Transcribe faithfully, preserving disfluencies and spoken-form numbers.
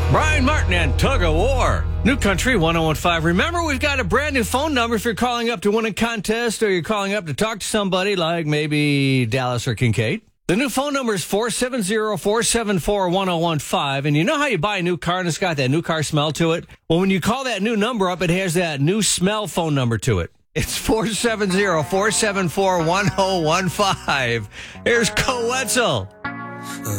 Brian Martin and Tug of War. New Country one oh one five. Remember, we've got a brand new phone number if you're calling up to win a contest or you're calling up to talk to somebody like maybe Dallas or Kincaid. The new phone number is four seven zero, four seven four, one oh one five. And you know how you buy a new car and it's got that new car smell to it? Well, when you call that new number up, it has that new smell phone number to it. It's four seven zero, four seven four, one oh one five. Here's Co Wetzel.